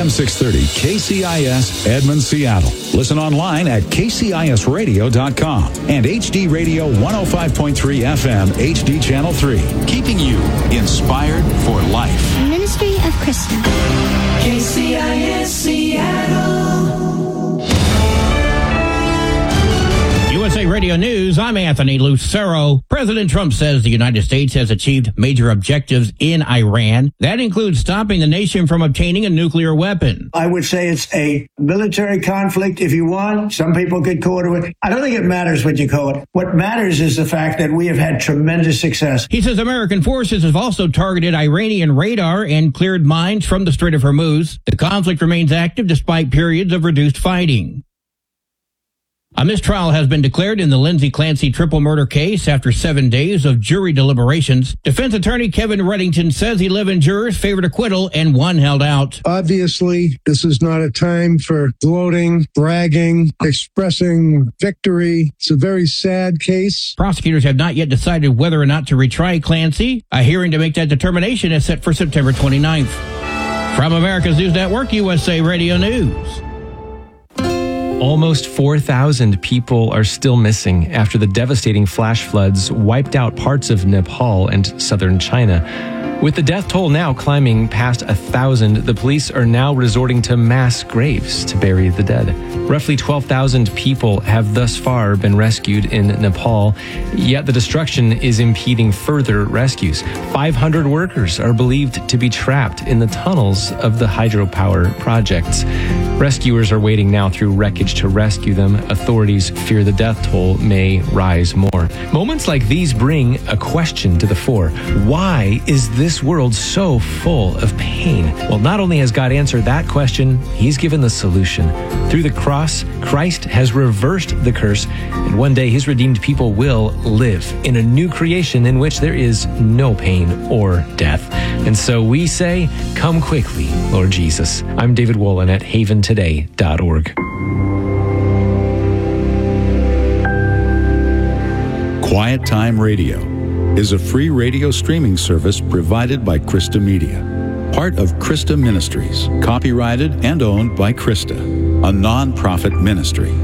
AM 630 KCIS Edmond, Seattle. Listen online at kcisradio.com and HD Radio 105.3 FM HD Channel 3. Keeping you inspired for life. Ministry of Krista. KCIS Seattle. USA Radio News, I'm Anthony Lucero. President Trump says the United States has achieved major objectives in Iran. That includes stopping the nation from obtaining a nuclear weapon. I would say it's a military conflict if you want. Some people could call it. I don't think it matters what you call it. What matters is the fact that we have had tremendous success. He says American forces have also targeted Iranian radar and cleared mines from the Strait of Hormuz. The conflict remains active despite periods of reduced fighting. A mistrial has been declared in the Lindsay Clancy triple murder case after 7 days of jury deliberations. Defense attorney Kevin Reddington says 11 jurors favored acquittal and one held out. Obviously, this is not a time for gloating, bragging, expressing victory. It's a very sad case. Prosecutors have not yet decided whether or not to retry Clancy. A hearing to make that determination is set for September 29th. From America's News Network, USA Radio News. Almost 4,000 people are still missing after the devastating flash floods wiped out parts of Nepal and southern China. With the death toll now climbing past 1,000, the police are now resorting to mass graves to bury the dead. Roughly 12,000 people have thus far been rescued in Nepal, yet the destruction is impeding further rescues. 500 workers are believed to be trapped in the tunnels of the hydropower projects. Rescuers are waiting now through wreckage to rescue them. Authorities fear the death toll may rise more. Moments like these bring a question to the fore. Why is this world so full of pain? Well, not only has God answered that question, He's given the solution. Through the cross, Christ has reversed the curse, and one day His redeemed people will live in a new creation in which there is no pain or death. And so we say, come quickly, Lord Jesus. I'm David Wolin at haventoday.org. Quiet Time Radio is a free radio streaming service provided by Krista Media, part of Krista Ministries, copyrighted and owned by Krista, a non-profit ministry.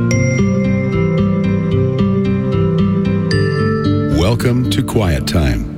Welcome to Quiet Time.